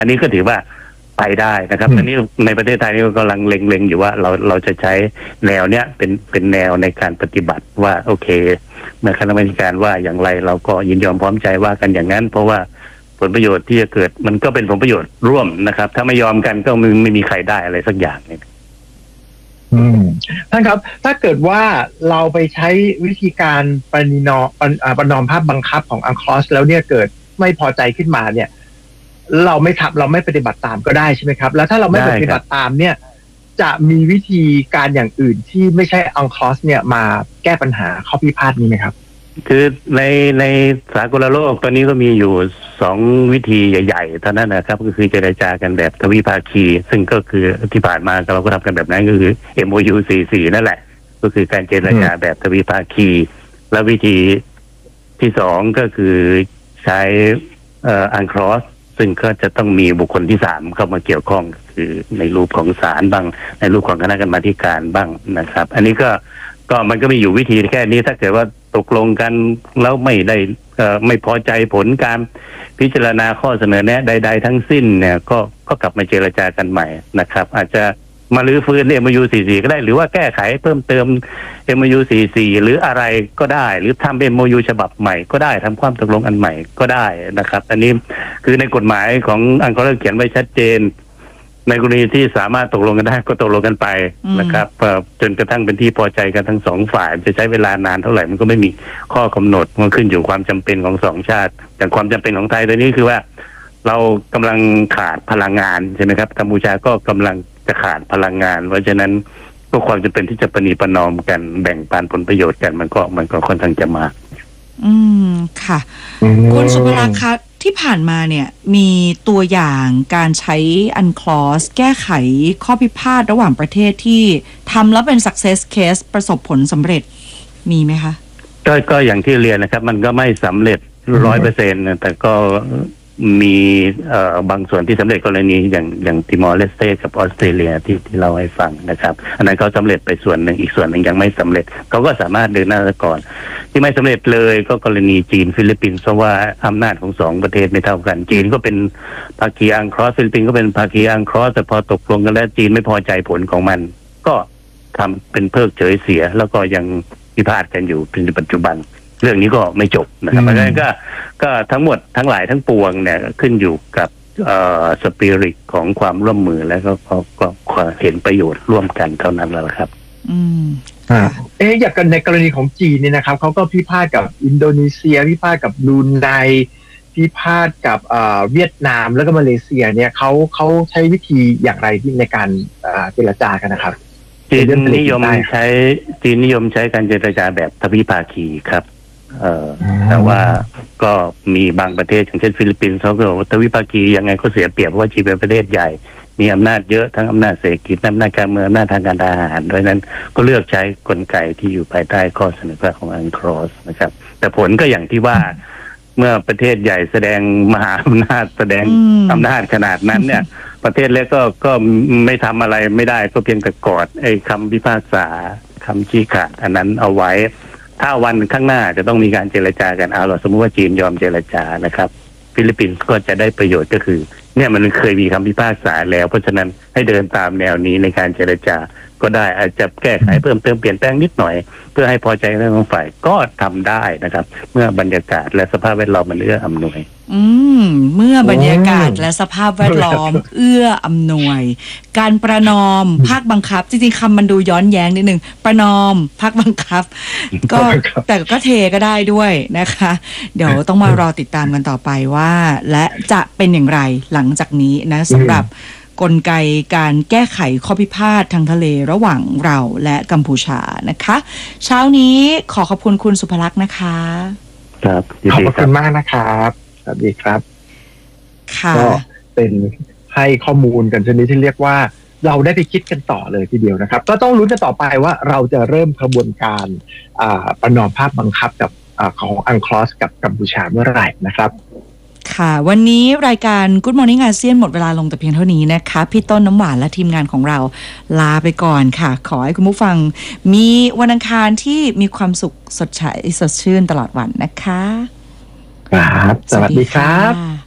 อันนี้ก็ถือว่าไปได้นะครับอันนี้ในประเทศไทยนี่ก็กำลังเล็งๆอยู่ว่าเราจะใช้แนวเนี้ยเป็นแนวในการปฏิบัติว่าโอเคเมื่อคณะกรรมการว่าอย่างไรเราก็ยินยอมพร้อมใจว่ากันอย่างนั้นเพราะว่าผลประโยชน์ที่จะเกิดมันก็เป็นผลประโยชน์ร่วมนะครับถ้าไม่ยอมกันก็ไม่มีใครได้อะไรสักอย่างเนี่ยท่านครับถ้าเกิดว่าเราไปใช้วิธีการประนอมภาคบังคับของอังคลอสแล้วเนี่ยเกิดไม่พอใจขึ้นมาเนี่ยเราไม่ปฏิบัติตามก็ได้ใช่ไหมครับแล้วถ้าเราไม่ปฏิบัติตามเนี่ยจะมีวิธีการอย่างอื่นที่ไม่ใช่อังคลอสเนี่ยมาแก้ปัญหาข้อพิพาทนี้ไหมครับคือในสากลโลกตอนนี้ก็มีอยู่2วิธีใหญ่ๆเท่านั้นนะครับก็คือเจรจากันแบบทวิภาคีซึ่งก็คือที่ผ่านมาเราก็ทำกันแบบนั้นก็คือ MOU 44นั่นแหละก็คือการเจรจาแบบทวิภาคีและวิธีที่2ก็คือใช้อังคลอสซึ่งก็จะต้องมีบุคคลที่3เข้ามาเกี่ยวข้องคือในรูปของศาลบ้างในรูปของคณะกรรมาธิการบ้างนะครับอันนี้ก็มันก็มีอยู่วิธีแค่นี้ถ้าเกิดว่าตกลงกันแล้วไม่พอใจผลการพิจารณาข้อเสนอแนะใดๆทั้งสิ้นเนี่ยก็กลับมาเจรจากันใหม่นะครับอาจจะมาลื้อฟื้น MOU 44ก็ได้หรือว่าแก้ไขเพิ่มเติม MOU 44หรืออะไรก็ได้หรือทำ MOU ฉบับใหม่ก็ได้ทำความตกลงอันใหม่ก็ได้นะครับอันนี้คือในกฎหมายของอังกฤษเขียนไว้ชัดเจนในกรณีที่สามารถตกลงกันได้ก็ตกลงกันไปนะครับจนกระทั่งเป็นที่พอใจกันทั้ง2ฝ่ายจะใช้เวลานานเท่าไหร่มันก็ไม่มีข้อกำหนดมันขึ้นอยู่ความจำเป็นของ2ชาติอย่างความจำเป็นของไทยตอนนี้คือว่าเรากำลังขาดพลังงานใช่ไหมครับกัมพูชาก็กำลังจะขาดพลังงานเพราะฉะนั้นก็ความจำเป็นที่จะประนีประนอมกันแบ่งปันผลประโยชน์กันมันก็ค่อนข้างจะมาค่ะคุณสุภลักษณ์คะที่ผ่านมาเนี่ยมีตัวอย่างการใช้อันคลอสแก้ไขข้อพิพาทระหว่างประเทศที่ทำแล้วเป็น success case ประสบผลสำเร็จมีไหมคะก็อย่างที่เรียนนะครับมันก็ไม่สำเร็จ 100% แต่ก็มีบางส่วนที่สำเร็จกรณีอย่างติมอร์เลสเตกับออสเตรเลียที่เราให้ฟังนะครับอันนั้นเขาสำเร็จไปส่วนหนึ่งอีกส่วนหนึ่งยังไม่สำเร็จเขาก็สามารถเดินหน้าก่อนที่ไม่สำเร็จเลยก็กรณีจีนฟิลิปปินส์เพราะว่าอำนาจของ2ประเทศไม่เท่ากันจีนก็เป็นภาคีอังคลอสฟิลิปปินส์ก็เป็นภาคีอังคลอสแต่พอตกลงกันแล้วจีนไม่พอใจผลของมันก็ทำเป็นเพิกเฉยเสียแล้วก็ยังพิพาทกันอยู่เป็นปัจจุบันเรื่องนี้ก็ไม่จบนะครับเพราะฉะนั้นก็ทั้งหมดทั้งหลายทั้งปวงเนี่ยขึ้นอยู่กับสปิริตของความร่วมมือแล้วก็เห็นประโยชน์ร่วมกันเท่านั้นแล้วครับอย่างในกรณีของจีนเนี่ยนะครับเขาก็พิพาทกับอินโดนีเซียพิพาทกับบรูไนพิพาทกับเวียดนามแล้วก็มาเลเซียเนี่ยเขาใช้วิธีอย่างไรในการเจรจากันนะครับจีนนิยมใช้การเจรจาแบบทวิภาคีครับแต่ว่าก็มีบางประเทศอย่างเช่นฟิลิปปินส์เขาก็บอกว่าทวิภาคียังไงก็เสียเปรียบเพราะว่าจีนเป็นประเทศใหญ่มีอำนาจเยอะทั้งอำนาจเศรษฐกิจอำนาจการเมืองอำนาจทางการทหารด้วยนั้นก็เลือกใช้กลไกที่อยู่ภายใต้ข้อเสนอของอังคลอสนะครับแต่ผลก็อย่างที่ว่าเมื่อประเทศใหญ่แสดงมหาอำนาจแสดงอำนาจขนาดนั้นเนี่ยประเทศเล็กก็ไม่ทำอะไรไม่ได้ก็เพียงแต่กอดไอ้คำพิพากษาคำชี้ขาดอันนั้นเอาไว้ถ้าวันข้างหน้าจะต้องมีการเจรจากันเราสมมติว่าจีนยอมเจรจานะครับฟิลิปปินส์ก็จะได้ประโยชน์ก็คือเนี่ยมันเคยมีคำพิพากษาแล้วเพราะฉะนั้นให้เดินตามแนวนี้ในการเจรจาก็ได้อาจจะแก้ไขเพิ่มเติมเปลี่ยนแปลงนิดหน่อยเพื่อให้พอใจทั้งฝ่ายก็ทำได้นะครับเมื่อบรรยากาศและสภาพแวดล้อมมันเอื้ออำนวยเมื่อบรรยากาศและสภาพแวดล้อมเอื้ออำนวยการประนอมภาคบังคับจริงๆคำมันดูย้อนแย้งนิดนึงประนอมภาคบังคับก็แต่ก็เทก็ได้ด้วยนะคะเดี๋ยวต้องมารอติดตามกันต่อไปว่าและจะเป็นอย่างไรหลังจากนี้นะสำหรับกลไกการแก้ไขข้อพิพาททางทะเลระหว่างเราและกัมพูชานะคะเช้านี้ขอบคุณคุณสุภลักษณ์นะคะครับขอบคุณมากนะครับสวัสดีครับก็เป็นให้ข้อมูลกันชนิดที่เรียกว่าเราได้ไปคิดกันต่อเลยทีเดียวนะครับก็ต้องลุ้นกันต่อไปว่าเราจะเริ่มกระบวนการประนอมภาคบังคับกับของอังคลอสกับกัมพูชาเมื่อไหร่นะครับค่ะวันนี้รายการ Good Morning ASEAN หมดเวลาลงแต่เพียงเท่านี้นะคะพี่ต้นน้ำหวานและทีมงานของเราลาไปก่อนค่ะขอให้คุณผู้ฟังมีวันอังคารที่มีความสุขสดใสสดชื่นตลอดวันนะคะครับสวัสดีครับ